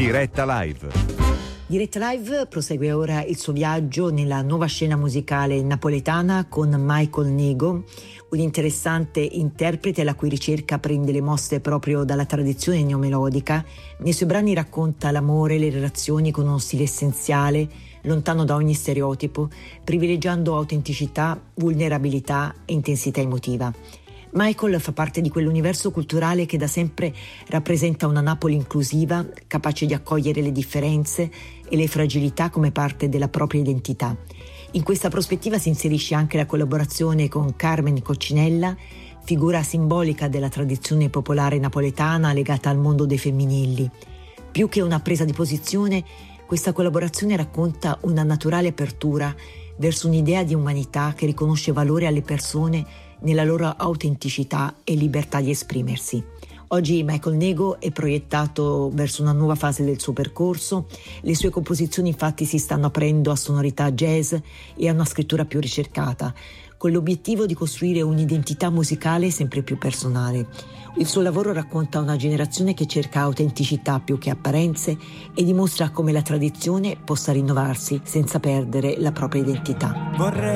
Diretta Live. Diretta Live prosegue ora il suo viaggio nella nuova scena musicale napoletana con Michael Nego, un interessante interprete la cui ricerca prende le mosse proprio dalla tradizione neomelodica. Nei suoi brani racconta l'amore e le relazioni con uno stile essenziale, lontano da ogni stereotipo, privilegiando autenticità, vulnerabilità e intensità emotiva. Michael fa parte di quell'universo culturale che da sempre rappresenta una Napoli inclusiva, capace di accogliere le differenze e le fragilità come parte della propria identità. In questa prospettiva si inserisce anche la collaborazione con Carmen Coccinella, figura simbolica della tradizione popolare napoletana legata al mondo dei femminili. Più che una presa di posizione, questa collaborazione racconta una naturale apertura verso un'idea di umanità che riconosce valore alle persone nella loro autenticità e libertà di esprimersi. Oggi Michael Nego è proiettato verso una nuova fase del suo percorso. Le sue composizioni infatti si stanno aprendo a sonorità jazz e a una scrittura più ricercata, con l'obiettivo di costruire un'identità musicale sempre più personale. Il suo lavoro racconta una generazione che cerca autenticità più che apparenze e dimostra come la tradizione possa rinnovarsi senza perdere la propria identità.